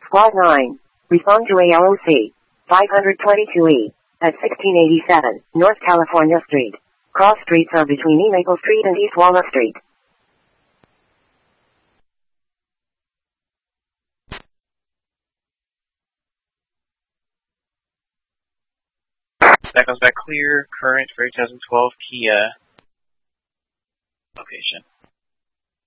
Squad 9. Respond to ALOC 522E at 1687 North California Street. Cross streets are between E. Maple Street and East Walnut Street. That comes back clear. Current for 2012 Kia location.